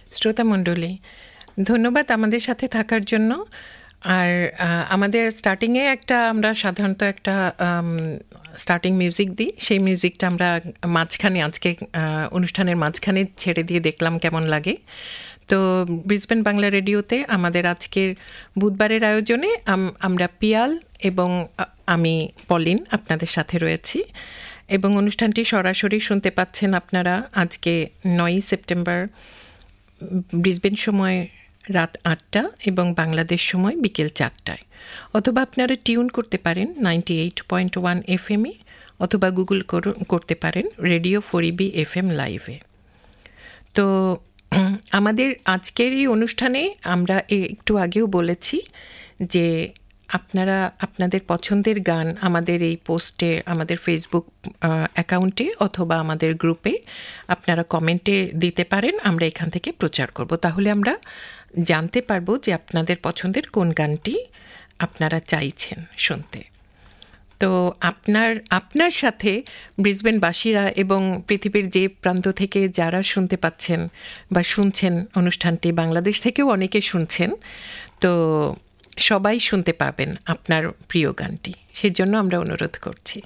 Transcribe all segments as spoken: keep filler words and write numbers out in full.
শ্রোতামণ্ডলী, ধন্যবাদ আমাদের সাথে থাকার জন্য। আর আমাদের স্টার্টিংয়ে একটা আমরা সাধারণত একটা স্টার্টিং মিউজিক দিই, সেই মিউজিকটা আমরা মাঝখানে আজকে অনুষ্ঠানের মাঝখানে ছেড়ে দিয়ে দেখলাম কেমন লাগে। তো ব্রিসবেন বাংলা রেডিওতে আমাদের আজকের বুধবারের আয়োজনে আমরা পিয়াল এবং আমি পলিন আপনাদের সাথে রয়েছি, এবং অনুষ্ঠানটি সরাসরি শুনতে পাচ্ছেন আপনারা আজকে নয়ই সেপ্টেম্বর ব্রিসবেন সময় রাত আটটা এবং বাংলাদেশ সময় বিকেল চারটায়। অথবা আপনারা টিউন করতে পারেন ninety eight point one F এমে, অথবা গুগল করতে পারেন রেডিও ফরিবি এফ এম লাইভে। তো আমাদের আজকের এই অনুষ্ঠানে আমরা একটু আগেও বলেছি যে আপনারা আপনাদের পছন্দের গান আমাদের এই পোস্টে, আমাদের ফেসবুক অ্যাকাউন্টে অথবা আমাদের গ্রুপে আপনারা কমেন্টে দিতে পারেন, আমরা এখান থেকে প্রচার করব। তাহলে আমরা জানতে পারবো যে আপনাদের পছন্দের কোন গানটি আপনারা চাইছেন শুনতে। তো আপনার আপনার সাথে ব্রিসবেনবাসীরা এবং পৃথিবীর যে প্রান্ত থেকে যারা শুনতে পাচ্ছেন বা শুনছেন অনুষ্ঠানটি, বাংলাদেশ থেকেও অনেকে শুনছেন, তো সবাই শুনতে পাবেন আপনার প্রিয় গানটি, সেজন্য আমরা অনুরোধ করছি।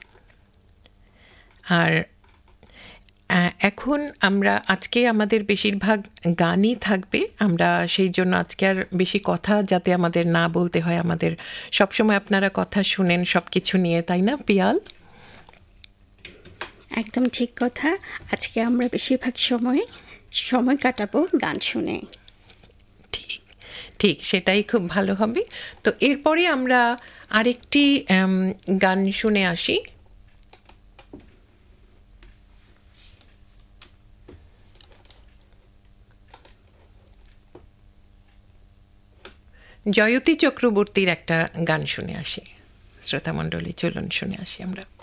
আর এখন আমরা আজকে আমাদের বেশিরভাগ গানই থাকবে, আমরা সেই জন্য আজকে আর বেশি কথা যাতে আমাদের না বলতে হয়। আমাদের সবসময় আপনারা কথা শুনেন সব কিছু নিয়ে, তাই না পিয়াল? একদম ঠিক কথা। আজকে আমরা বেশিরভাগ সময় সময় কাটাবো গান শুনে। ঠিক ঠিক সেটাই খুব ভালো হবে। তো এরপরে আমরা আরেকটি গান শুনে আসি। জয়তী চক্রবর্তীর একটা গান শুনে আসি। শ্রোতামণ্ডলী, চলুন শুনে আসি আমরা।